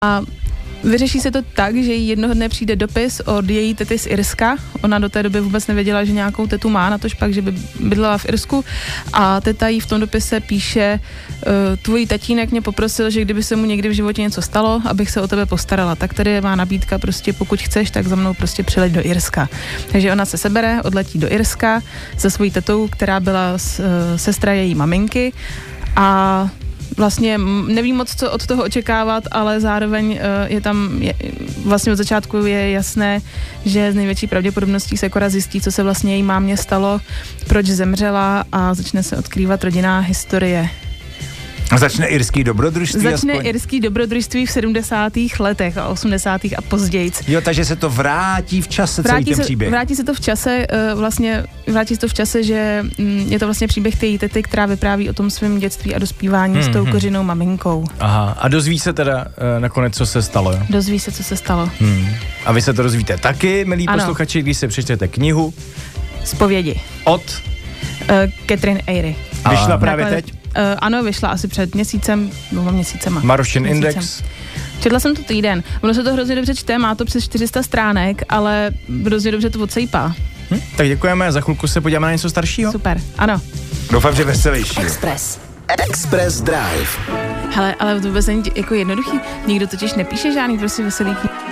A vyřeší se to tak, že jí jednoho dne přijde dopis od její tety z Irska. Ona do té doby vůbec nevěděla, že nějakou tetu má, natož pak, že by bydlela v Irsku. A teta jí v tom dopise píše, tvůj tatínek mě poprosil, že kdyby se mu někdy v životě něco stalo, abych se o tebe postarala. Tak tady je má nabídka, prostě pokud chceš, tak za mnou prostě přileď do Irska. Takže ona se sebere, odletí do Irska se svojí tetou, která byla sestra její maminky, a vlastně nevím moc, co od toho očekávat, ale zároveň vlastně od začátku je jasné, že z největší pravděpodobností se Cora zjistí, co se vlastně její mámě stalo, proč zemřela, a začne se odkrývat rodinná historie. Začne irský dobrodružství? Irský dobrodružství v 70. letech a 80. a později. Jo, takže se to vrátí v čase, celý ten příběh. Vrátí se to v čase, že je to vlastně příběh té tety, která vypráví o tom svém dětství a dospívání s tou kořinou maminkou. Aha, a dozví se teda nakonec, co se stalo, jo? Dozví se, co se stalo. A vy se to dozvíte taky, milí posluchači, když se přečtete knihu Zpovědi. Od Catherine Eyre. Vyšla právě teď? Ano, vyšla asi před měsícema. Marošin Index. Četla jsem to týden. Ono se to hrozně dobře čte, má to přes 400 stránek, ale hrozně dobře to odsejpá. Tak děkujeme, za chvilku se podíváme na něco staršího. Super, ano. Doufám, že veselější. Express Drive. Hele, ale to vůbec není jako jednoduchý. Nikdo totiž nepíše žádný prostě veselý knihy.